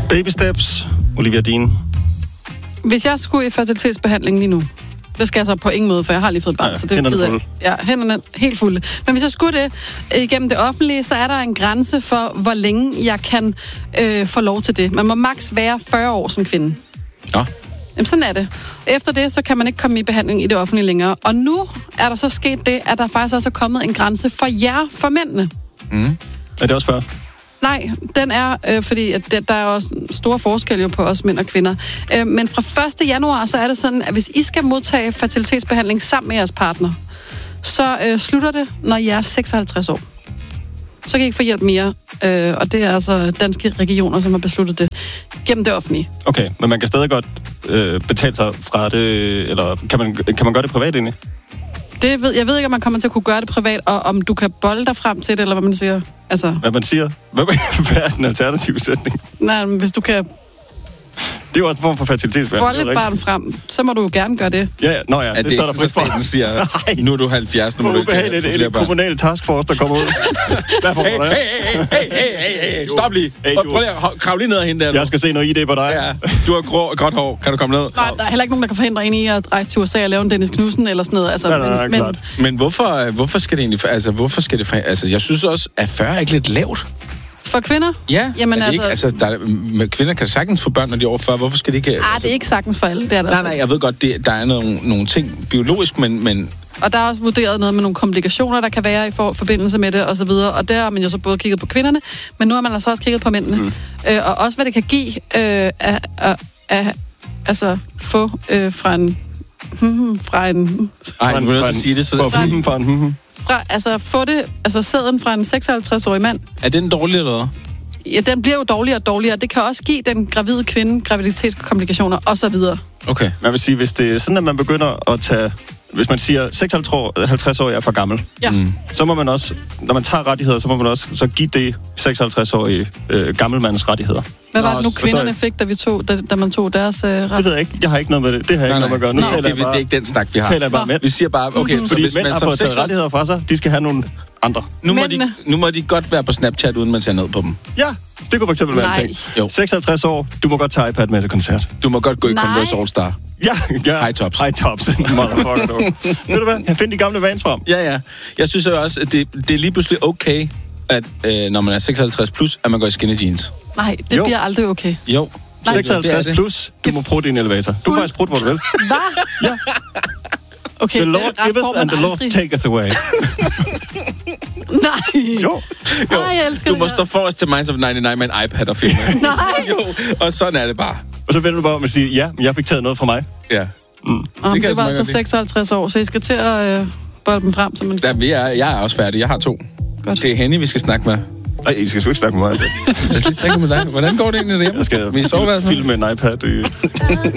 Baby steps, Olivia Dean. Hvis jeg skulle i fertilitetsbehandling lige nu, det skal jeg så på ingen måde, for jeg har lige fået et barn, så det hænderne fulde. Ja, hænderne helt fulde. Men hvis jeg skulle det igennem det offentlige, så er der en grænse for, hvor længe jeg kan få lov til det. Man må maks være 40 år som kvinde. Ja. Jamen, sådan er det. Efter det, så kan man ikke komme i behandling i det offentlige længere. Og nu er der så sket det, at der faktisk også er kommet en grænse for jer, for mændene. Mm. Er det også 40? Nej, den er, fordi at der er også store forskelle jo på os mænd og kvinder. Men fra 1. januar, så er det sådan, at hvis I skal modtage fertilitetsbehandling sammen med jeres partner, så slutter det, når I er 56 år. Så kan I ikke få hjælp mere, og det er altså danske regioner, som har besluttet det gennem det offentlige. Okay, men man kan stadig godt betale sig fra det, eller kan man gøre det privat egentlig? Jeg ved ikke, om man kommer til at kunne gøre det privat, og om du kan bolde dig frem til det, eller hvad man siger. Altså, hvad man siger? Hvad er den alternative sætning? Nej, men hvis du kan Det er jo også en form for fertilitetsbehandling. bolde et barn frem, så må du jo gerne gøre det. Ja, nå ja, det står der frit for. Staten siger, nu er du 70, nu må du ikke få flere børn. Det er kommunal taskforce, der kommer ud. Hey, stop lige. Prøv lige at kravle lige ned af hende der. Jeg skal se noget ID på dig. Ja, du har gråt hår. Kan du komme ned? Nej, der er heller ikke nogen, der kan forhindre en i at rejse til USA og lave en Dennis Knudsen eller sådan noget. Altså, men hvorfor skal det egentlig... Altså, hvorfor skal det... Altså, jeg synes også, at 40 er ikke lidt lavt. For kvinder? Ja, jamen, med kvinder kan sagtens få børn, når de er over 40. Hvorfor skal de ikke... Det er ikke sagtens for alle, det er der. Nej, jeg ved godt, der er nogle ting biologisk, men... Og der er også vurderet noget med nogle komplikationer, der kan være i forbindelse med det, og så videre. Og der har man jo så både kigget på kvinderne, men nu har man altså også kigget på mændene. Og også, hvad det kan give altså få fra en... Nej, du vil sige det. Få det, sæden fra en 56-årig mand. Er den dårlig eller hvad? Ja, den bliver jo dårligere og dårligere. Det kan også give den gravide kvinde graviditetskomplikationer og så videre. Okay. Man vil sige, hvis det er sådan, at man begynder at tage... Hvis man siger, 56 år er for gammel, så må man også, når man tager rettigheder, så må man også så give det 56-årige gammelmands rettigheder. Hvad var det nu, kvinderne fik, da man tog deres ret? Det ved jeg ikke. Jeg har ikke noget med det. Det har jeg ikke noget med at gøre. Det er ikke den snak, vi har. Taler bare med. Vi siger bare, okay, fordi hvis mænd har fået taget rettigheder fra sig, de skal have nogle andre. Nu må de godt være på Snapchat, uden man ser ned på dem. Ja, det kunne for eksempel være en ting. 56 år, du må godt tage iPad med til koncert. Du må godt gå i Converse All Star. Ja. High tops. High tops, motherfucker, du. Ved du hvad? Jeg finder de gamle vans frem. Ja. Jeg synes jo også, at det er lige pludselig okay, at når man er 56 plus, at man går i skinny jeans. Nej, det bliver aldrig okay. Jo. 56 plus, du må bruge din elevator. Du kan faktisk bruge, hvor du vil. Hvad? Ja. Okay, the Lord giveth and the Lord taketh away. Nej. Jo. Jeg elsker du må stå forrest til Minds of 99 med en iPad og filme. Nej. Jo, og sådan er det bare. Og så vender du bare om at sige, ja, men jeg fik taget noget fra mig. Ja. Det var altså 56 år, så I skal til at bolde dem frem, som man siger. Jeg er også færdig. Jeg har 2. Godt. Det er Henny, vi skal snakke med. Nej, I skal sgu ikke snakke med mig. Lad os lige snakke med dig. Hvordan går det egentlig derhjemme? Jeg skal filme en iPad.